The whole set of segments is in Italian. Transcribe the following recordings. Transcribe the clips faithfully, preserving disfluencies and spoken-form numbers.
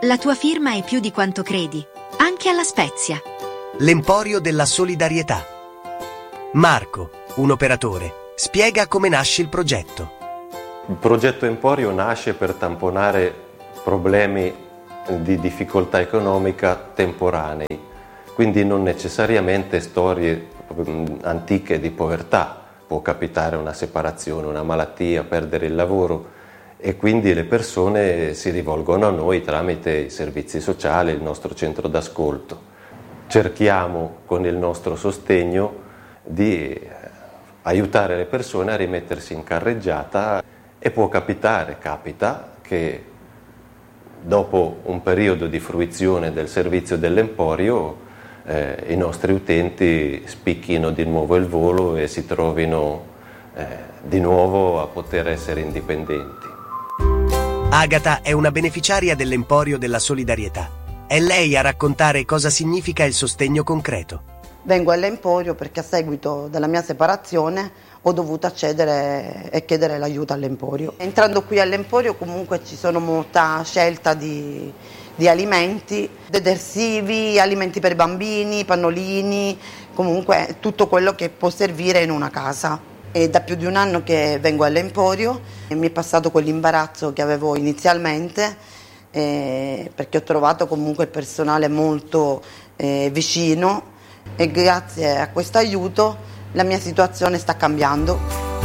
La tua firma è più di quanto credi, anche alla Spezia. L'Emporio della Solidarietà. Marco, un operatore, spiega come nasce il progetto. Il progetto Emporio nasce per tamponare problemi di difficoltà economica temporanei, quindi non necessariamente storie antiche di povertà. Può capitare una separazione, una malattia, perdere il lavoro, e quindi le persone si rivolgono a noi tramite i servizi sociali, il nostro centro d'ascolto. Cerchiamo con il nostro sostegno di aiutare le persone a rimettersi in carreggiata, e può capitare, capita, che dopo un periodo di fruizione del servizio dell'Emporio eh, i nostri utenti spicchino di nuovo il volo e si trovino eh, di nuovo a poter essere indipendenti. Agata è una beneficiaria dell'Emporio della Solidarietà. È lei a raccontare cosa significa il sostegno concreto. Vengo all'Emporio perché a seguito della mia separazione ho dovuto accedere e chiedere l'aiuto all'Emporio. Entrando qui all'Emporio comunque ci sono molta scelta di, di alimenti, detersivi, alimenti per i bambini, pannolini, comunque tutto quello che può servire in una casa. È da più di un anno che vengo all'Emporio e mi è passato quell'imbarazzo che avevo inizialmente, eh, perché ho trovato comunque il personale molto eh, vicino, e grazie a questo aiuto la mia situazione sta cambiando.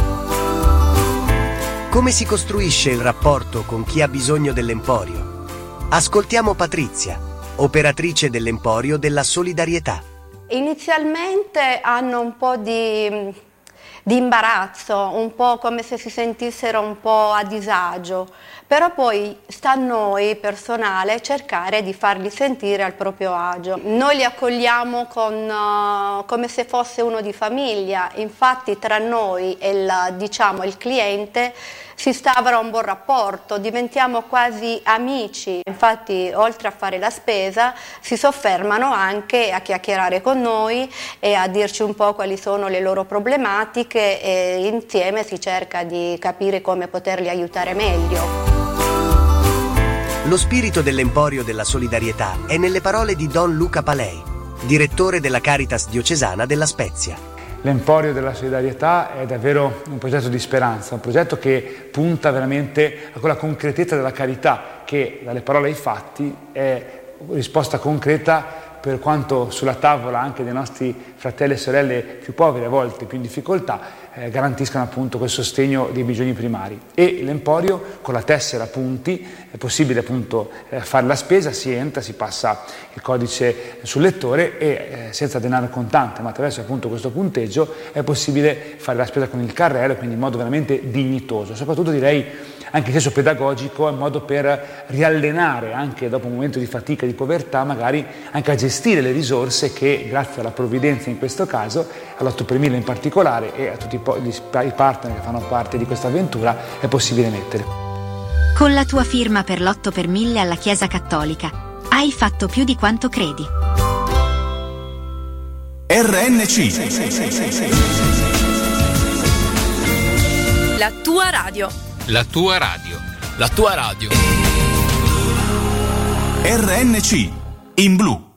Come si costruisce il rapporto con chi ha bisogno dell'Emporio? Ascoltiamo Patrizia, operatrice dell'Emporio della Solidarietà. Inizialmente hanno un po' di... di imbarazzo, un po' come se si sentissero un po' a disagio, però poi sta a noi personale cercare di farli sentire al proprio agio. Noi li accogliamo con, uh, come se fosse uno di famiglia, infatti tra noi e il, diciamo, il cliente si instaura un buon rapporto, diventiamo quasi amici. Infatti oltre a fare la spesa si soffermano anche a chiacchierare con noi e a dirci un po' quali sono le loro problematiche, e insieme si cerca di capire come poterli aiutare meglio. Lo spirito dell'Emporio della Solidarietà è nelle parole di Don Luca Palei, direttore della Caritas diocesana della Spezia. L'Emporio della Solidarietà è davvero un progetto di speranza, un progetto che punta veramente a quella concretezza della carità che dalle parole ai fatti è risposta concreta per quanto sulla tavola anche dei nostri fratelli e sorelle più poveri, a volte più in difficoltà, eh, garantiscano appunto quel sostegno dei bisogni primari. E l'Emporio con la tessera punti è possibile appunto eh, fare la spesa, si entra, si passa il codice sul lettore e eh, senza denaro contante, ma attraverso appunto questo punteggio è possibile fare la spesa con il carrello, quindi in modo veramente dignitoso, soprattutto direi anche in senso pedagogico, in modo per riallenare anche dopo un momento di fatica e di povertà magari anche a gestire le risorse che grazie alla provvidenza in questo caso, all'otto per mille in particolare e a tutti i partner che fanno parte di questa avventura è possibile mettere. Con la tua firma per l'otto per mille alla Chiesa Cattolica hai fatto più di quanto credi. R N C, la tua radio. La tua radio. La tua radio. R N C in blu.